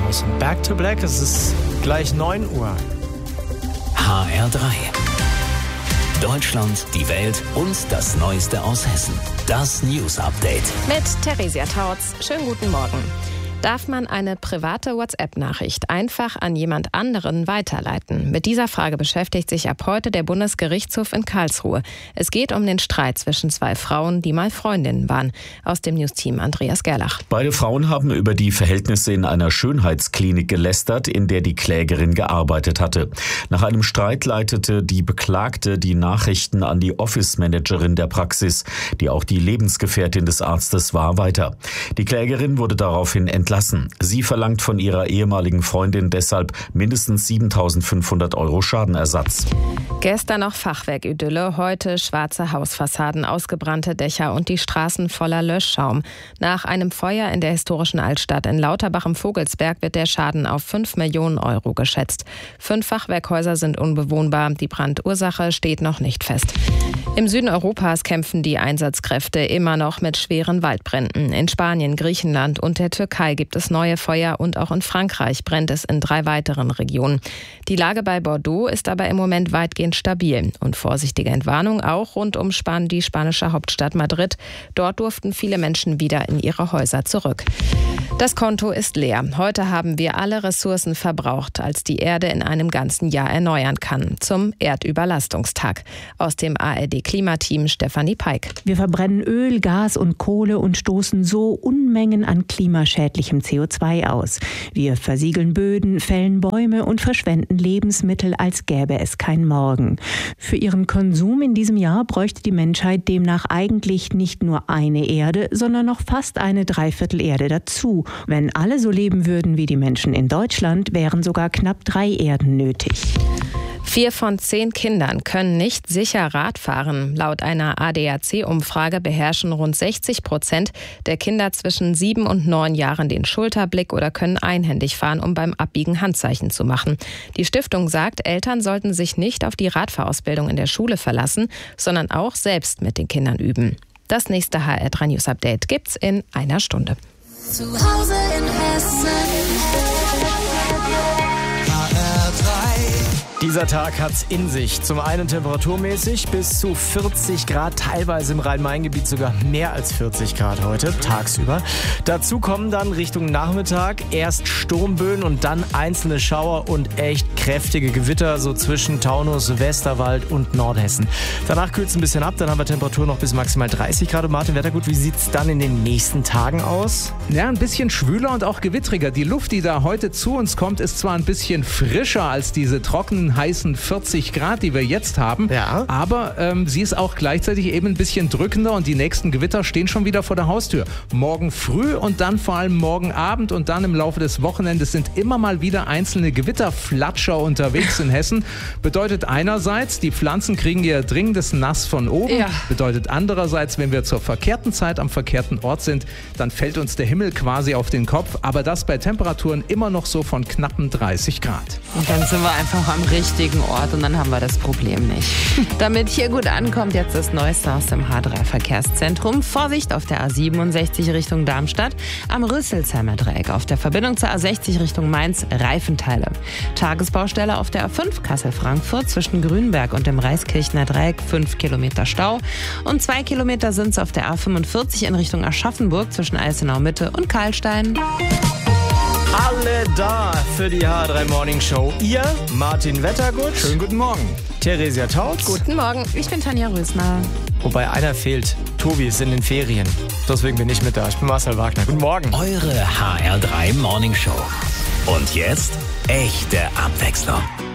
aus. Und Back to Black, es ist gleich 9 Uhr. HR3. Deutschland, die Welt und das Neueste aus Hessen. Das News Update. Mit Theresia Tautz. Schönen guten Morgen. Darf man eine private WhatsApp-Nachricht einfach an jemand anderen weiterleiten? Mit dieser Frage beschäftigt sich ab heute der Bundesgerichtshof in Karlsruhe. Es geht um den Streit zwischen 2 Frauen, die mal Freundinnen waren. Aus dem News-Team Andreas Gerlach. Beide Frauen haben über die Verhältnisse in einer Schönheitsklinik gelästert, in der die Klägerin gearbeitet hatte. Nach einem Streit leitete die Beklagte die Nachrichten an die Office-Managerin der Praxis, die auch die Lebensgefährtin des Arztes war, weiter. Die Klägerin wurde daraufhin entlassen. Sie verlangt von ihrer ehemaligen Freundin deshalb mindestens 7.500 € Schadenersatz. Gestern noch Fachwerkidylle, heute schwarze Hausfassaden, ausgebrannte Dächer und die Straßen voller Löschschaum. Nach einem Feuer in der historischen Altstadt in Lauterbach im Vogelsberg wird der Schaden auf 5 Millionen € geschätzt. 5 Fachwerkhäuser sind unbewohnbar, die Brandursache steht noch nicht fest. Im Süden Europas kämpfen die Einsatzkräfte immer noch mit schweren Waldbränden. In Spanien, Griechenland und der Türkei gibt es neue Feuer und auch in Frankreich brennt es in 3 weiteren Regionen. Die Lage bei Bordeaux ist aber im Moment weitgehend stabil. Und vorsichtige Entwarnung auch rund um die spanische Hauptstadt Madrid. Dort durften viele Menschen wieder in ihre Häuser zurück. Das Konto ist leer. Heute haben wir alle Ressourcen verbraucht, als die Erde in einem ganzen Jahr erneuern kann. Zum Erdüberlastungstag. Aus dem ARD-Klimateam Stefanie Peik. Wir verbrennen Öl, Gas und Kohle und stoßen so Unmengen an klimaschädlichem CO2 aus. Wir versiegeln Böden, fällen Bäume und verschwenden Lebensmittel, als gäbe es kein Morgen. Für ihren Konsum in diesem Jahr bräuchte die Menschheit demnach eigentlich nicht nur eine Erde, sondern noch fast eine Dreiviertel-Erde dazu. Wenn alle so leben würden wie die Menschen in Deutschland, wären sogar knapp 3 Erden nötig. 4 von 10 Kindern können nicht sicher Rad fahren. Laut einer ADAC-Umfrage beherrschen rund 60% der Kinder zwischen 7 und 9 Jahren den Schulterblick oder können einhändig fahren, um beim Abbiegen Handzeichen zu machen. Die Stiftung sagt, Eltern sollten sich nicht auf die Radfahrausbildung in der Schule verlassen, sondern auch selbst mit den Kindern üben. Das nächste HR3 News Update gibt's in einer Stunde. Zu Hause in Hessen. Dieser Tag hat's in sich. Zum einen temperaturmäßig bis zu 40 Grad, teilweise im Rhein-Main-Gebiet sogar mehr als 40 Grad heute, tagsüber. Dazu kommen dann Richtung Nachmittag erst Sturmböen und dann einzelne Schauer und echt kräftige Gewitter, so zwischen Taunus, Westerwald und Nordhessen. Danach kühlt's ein bisschen ab, dann haben wir Temperaturen noch bis maximal 30 Grad. Und Martin Wettergut, wie sieht's dann in den nächsten Tagen aus? Ja, ein bisschen schwüler und auch gewittriger. Die Luft, die da heute zu uns kommt, ist zwar ein bisschen frischer als diese trockenen, heißen 40 Grad, die wir jetzt haben, ja, aber sie ist auch gleichzeitig eben ein bisschen drückender und die nächsten Gewitter stehen schon wieder vor der Haustür. Morgen früh und dann vor allem morgen Abend und dann im Laufe des Wochenendes sind immer mal wieder einzelne Gewitterflatscher unterwegs in Hessen. Bedeutet einerseits, die Pflanzen kriegen ihr dringendes Nass von oben. Ja. Bedeutet andererseits, wenn wir zur verkehrten Zeit am verkehrten Ort sind, dann fällt uns der Himmel quasi auf den Kopf. Aber das bei Temperaturen immer noch so von knappen 30 Grad. Und dann sind wir einfach am richtigen Ort und dann haben wir das Problem nicht. Damit hier gut ankommt, jetzt das Neueste aus dem H3-Verkehrszentrum. Vorsicht auf der A67 Richtung Darmstadt, am Rüsselsheimer Dreieck. Auf der Verbindung zur A60 Richtung Mainz Reifenteile. Tagesbaustelle auf der A5 Kassel-Frankfurt zwischen Grünberg und dem Reiskirchner Dreieck, 5 Kilometer Stau. Und 2 Kilometer sind es auf der A45 in Richtung Aschaffenburg zwischen Eisenau-Mitte und Karlstein. Alle da für die H3 Morning Show. Ihr, Martin Wettergut. Schönen guten Morgen. Theresia Tautz. Guten Morgen. Ich bin Tanja Rösner. Wobei einer fehlt. Tobi ist in den Ferien. Deswegen bin ich mit da. Ich bin Marcel Wagner. Guten Morgen. Eure HR3 Morning Show. Und jetzt echte Abwechslung.